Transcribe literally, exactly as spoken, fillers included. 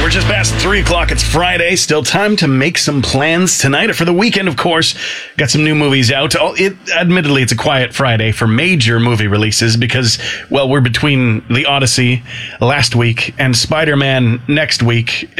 We're just past three o'clock. It's Friday. Still time to make some plans tonight or for the weekend, of course. Got some new movies out. Oh, it, admittedly, it's a quiet Friday for major movie releases because, well, we're between The Odyssey last week and Spider-Man next week.